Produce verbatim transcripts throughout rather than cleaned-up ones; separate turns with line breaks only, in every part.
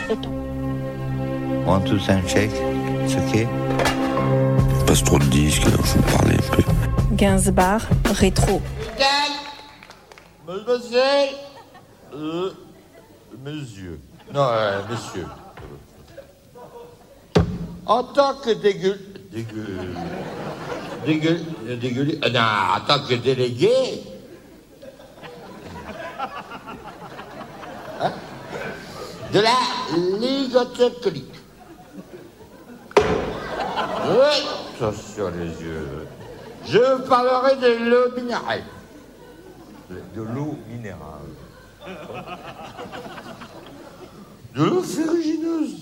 le temps.
One, two, sound check. It's okay.
Passe trop de disques, alors je vais parler un peu.
Gainsbourg, rétro.
Mademoiselle, euh, monsieur, non, euh, monsieur, en tant que dégueu, dégueu, dégueu, dégueu, euh, non, en tant que délégué, hein, de la Ligue alcoolique. Oui, attention les yeux. Je parlerai de l'eau minérale. De l'eau minérale. De l'eau ferrugineuse.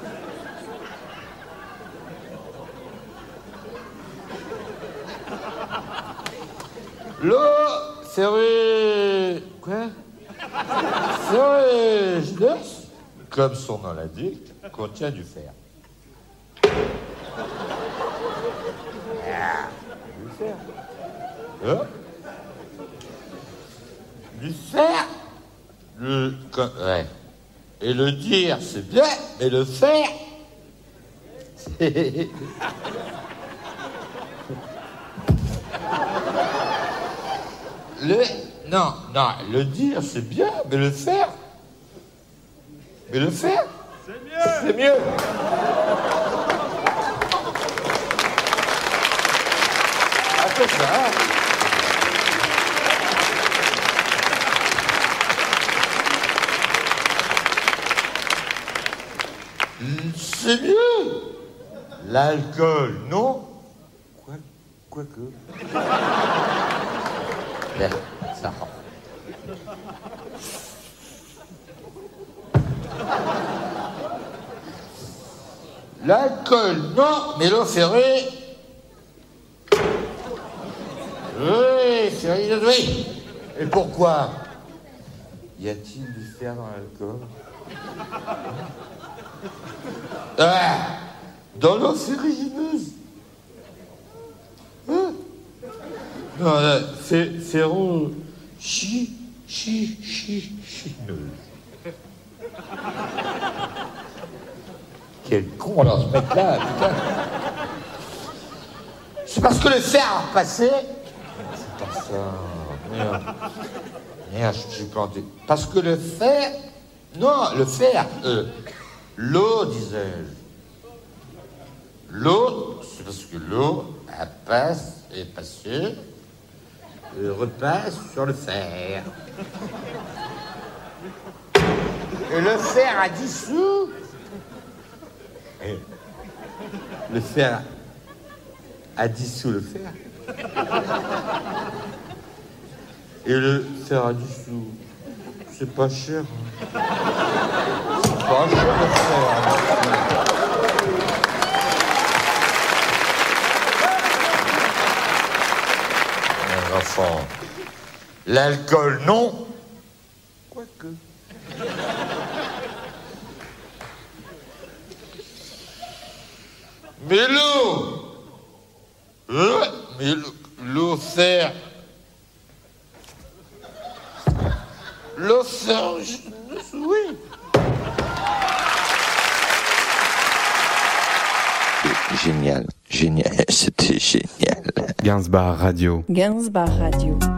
L'eau ferrugineuse. Quoi? Ferrugineuse, comme son nom l'indique, contient du fer. Ah, du fer. Hein? Du fer, le, ouais. Et le dire, c'est bien, mais le faire, c'est... Le... Non, non, le dire, c'est bien, mais le faire... Mais le faire, c'est mieux. C'est mieux. Ah, c'est ça, hein. C'est mieux. L'alcool, non? Quoi, quoi que. Ben, ça rend. L'alcool, non, mais l'eau ferrée. Oui, ferrée, oui. Et pourquoi? Y a-t-il du fer dans l'alcool? Ah, dans l'eau ferrugineuse. Hein? Non, là, fé, ferro... Chi... Chi... Chi... Chineuse. Quel con, alors, ce mec-là, putain. C'est parce que le fer a repassé. C'est pas ça. Merde. Merde, je suis planté. Parce que le fer... Non, le fer... Euh, L'eau, disais-je. L'eau, c'est parce que l'eau, elle passe, est passée, et repasse sur le fer. Et le fer a dissous. Et le fer a dissous le fer. Et le fer a dissous. C'est pas cher. Hein. C'est pas cher le fer. Mes enfants, l'alcool non. Quoique. Mais l'eau, euh, mais l'eau fer. L'eau ferrugineuse, oui.
Génial, génial, c'était génial.
Gainsbourg Radio.
Gainsbourg Radio.